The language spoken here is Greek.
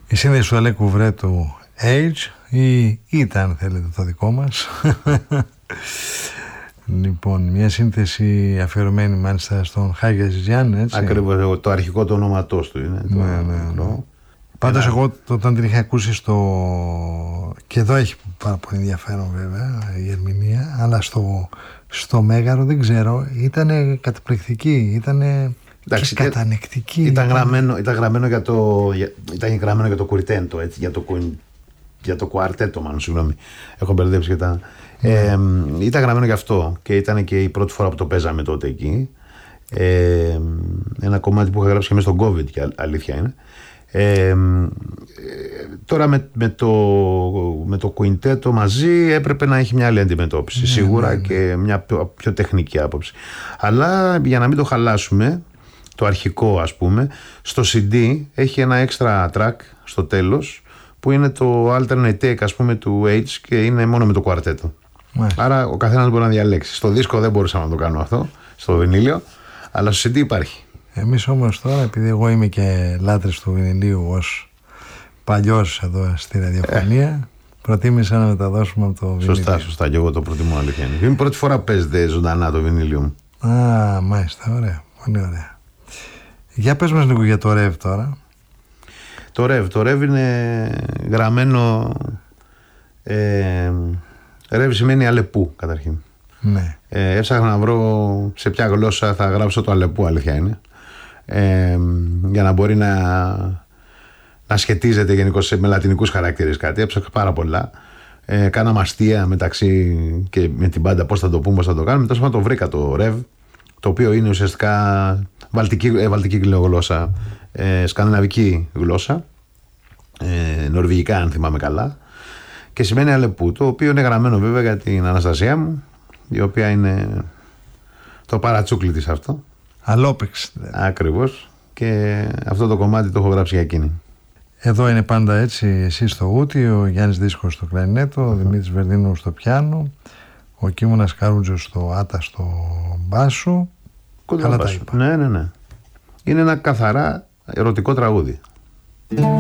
Η σύνδεση του Αλέκου Βρέ του Age ή ήταν, θέλετε, το δικό μας. Λοιπόν, μια σύνθεση αφιερωμένη μάλιστα στον Χάγια Ζιζιάν, έτσι. Ακριβώς, το αρχικό του ονόματός του είναι. Ναι. Πάντως εγώ όταν την είχα ακούσει και εδώ έχει πάρα πολύ ενδιαφέρον βέβαια η ερμηνεία, αλλά στο Μέγαρο δεν ξέρω, ήταν καταπληκτική, ήταν κατανεκτική. Ήταν γραμμένο για το κουρτέντο, έτσι, για το κουαρτέτο μάλλον, συγγνώμη. Έχω μπερδέψει και τα... Ήταν γραμμένο γι' αυτό και ήταν και η πρώτη φορά που το παίζαμε τότε εκεί. Ένα κομμάτι που είχα γράψει και μέσα στον COVID, και αλήθεια είναι. Τώρα με το κουιντέτο μαζί έπρεπε να έχει μια άλλη αντιμετώπιση, σίγουρα, και μια πιο τεχνική άποψη. Αλλά για να μην το χαλάσουμε, το αρχικό ας πούμε, στο CD έχει ένα extra track στο τέλος που είναι το alternate take ας πούμε του H και είναι μόνο με το κουαρτέτο. Άρα ο καθένας μπορεί να διαλέξει. Στο δίσκο δεν μπορούσαμε να το κάνουμε αυτό, στο βινίλιο, αλλά στο CD υπάρχει. Εμείς όμως τώρα, επειδή εγώ είμαι και λάτρης του βινιλίου ως παλιός εδώ στη ραδιοφωνία, προτίμησα να μεταδώσουμε από το βινίλιο. Σωστά, και εγώ το προτιμώ, αλήθεια είναι. Είναι η πρώτη φορά που παίζεται ζωντανά το βινίλιο μου. Μάλιστα, ωραία, πολύ ωραία. Για πες μας λίγο για το ρευ τώρα. Το ρευ είναι γραμμένο... ρευ σημαίνει Αλεπού καταρχήν. Ναι. Έψαχνα να βρω σε ποια γλώσσα θα γράψω το Αλεπού, αλήθεια είναι. Για να μπορεί να σχετίζεται γενικώς με λατινικούς χαρακτήρες κάτι. Έψαχνα πάρα πολλά. Κάναμε αστεία μεταξύ και με την πάντα πώς θα το πούμε, πώς θα το κάνουμε. Μετά το βρήκα το ρευ, το οποίο είναι ουσιαστικά βαλτική γλώσσα, σκανδιναβική γλώσσα, νορβηγικά αν θυμάμαι καλά, και σημαίνει Αλεπού, το οποίο είναι γραμμένο βέβαια για την Αναστασία μου, η οποία είναι το παρατσούκλι της αυτό. Αλόπεξ. Ακριβώς. Και αυτό το κομμάτι το έχω γράψει για εκείνη. Εδώ είναι πάντα έτσι, εσύ στο ούτι, ο Γιάννης Δίσκος στο κλαρινέτο, ο Δημήτρης Βερδίνου στο πιάνο, ο Κίμωνας Καρούτζος στο άτα στο μπάσο. Καλά τα είπα. Ναι. Είναι ένα καθαρά ερωτικό τραγούδι.